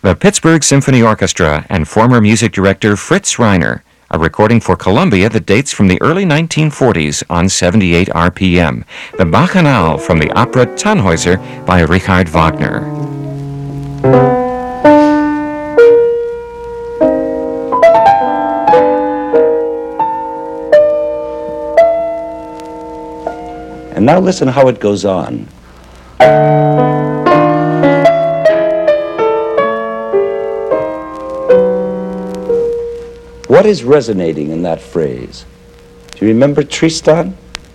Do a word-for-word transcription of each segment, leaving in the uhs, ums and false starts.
The Pittsburgh Symphony Orchestra and former music director Fritz Reiner, a recording for Columbia that dates from the early nineteen forties on seventy-eight R P M, the Bacchanal from the opera Tannhäuser by Richard Wagner. And now listen how it goes on. What is resonating in that phrase? Do you remember Tristan?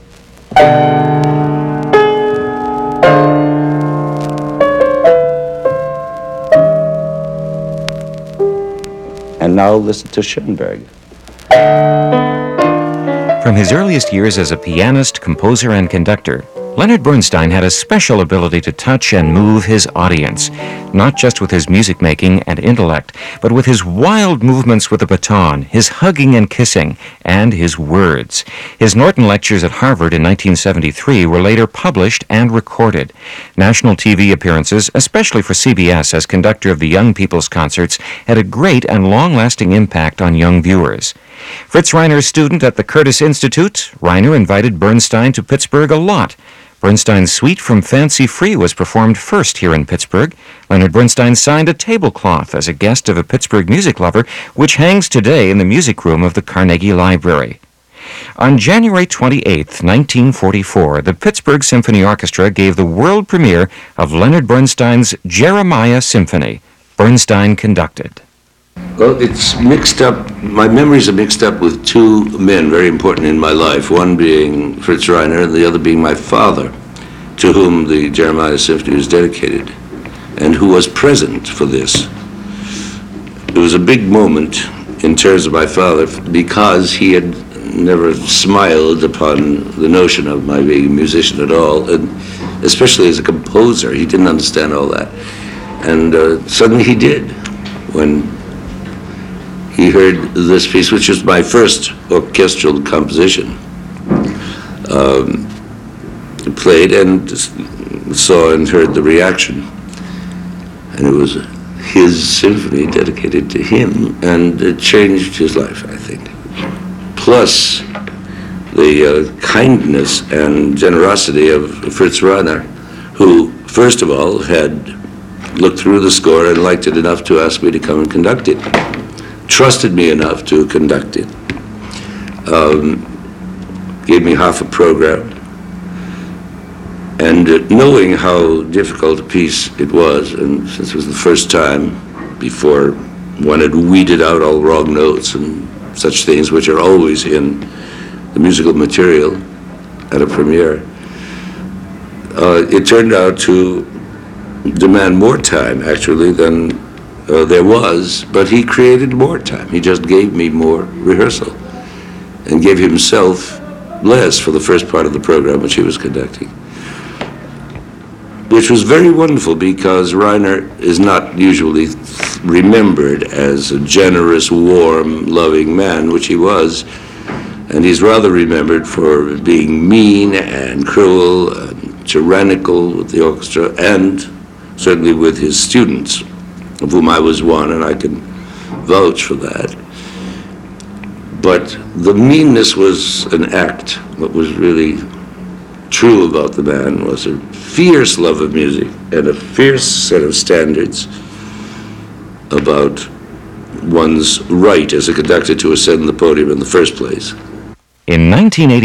And now listen to Schoenberg. From his earliest years as a pianist, composer, and conductor, Leonard Bernstein had a special ability to touch and move his audience, not just with his music making and intellect, but with his wild movements with the baton, his hugging and kissing, and his words. His Norton lectures at Harvard in nineteen seventy-three were later published and recorded. National T V appearances, especially for C B S as conductor of the Young People's Concerts, had a great and long-lasting impact on young viewers. Fritz Reiner's student at the Curtis Institute, Reiner invited Bernstein to Pittsburgh a lot. Bernstein's suite from Fancy Free was performed first here in Pittsburgh. Leonard Bernstein signed a tablecloth as a guest of a Pittsburgh music lover, which hangs today in the music room of the Carnegie Library. On January twenty-eighth, nineteen forty-four, the Pittsburgh Symphony Orchestra gave the world premiere of Leonard Bernstein's Jeremiah Symphony. Bernstein conducted. Well, it's mixed up, my memories are mixed up with two men very important in my life, one being Fritz Reiner and the other being my father, to whom the Jeremiah Symphony was dedicated, and who was present for this. It was a big moment in terms of my father because he had never smiled upon the notion of my being a musician at all, and especially as a composer. He didn't understand all that. And uh, suddenly he did when he heard this piece, which was my first orchestral composition, um, played, and saw and heard the reaction. And it was his symphony dedicated to him, and it changed his life, I think. Plus the uh, kindness and generosity of Fritz Reiner, who, first of all, had looked through the score and liked it enough to ask me to come and conduct it. Trusted me enough to conduct it. Um, gave me half a program. And uh, knowing how difficult a piece it was, and since it was the first time before one had weeded out all wrong notes and such things which are always in the musical material at a premiere, uh, it turned out to demand more time, actually, than Uh, there was, but he created more time. He just gave me more rehearsal and gave himself less for the first part of the program which he was conducting, which was very wonderful because Reiner is not usually remembered as a generous, warm, loving man, which he was, and he's rather remembered for being mean and cruel and tyrannical with the orchestra and certainly with his students, of whom I was one, and I can vouch for that. But the meanness was an act. What was really true about the man was a fierce love of music and a fierce set of standards about one's right as a conductor to ascend the podium in the first place. In nineteen eighty.